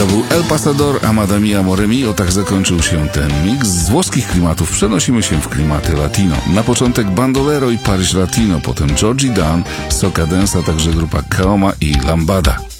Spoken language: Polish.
To był El Pasador, Amada Mia More Mio. Tak zakończył się ten mix. Z włoskich klimatów przenosimy się w klimaty latino. Na początek Bandolero i Paryż Latino, potem Georgie Dan, Soca Dance, a także grupa Kaoma i Lambada.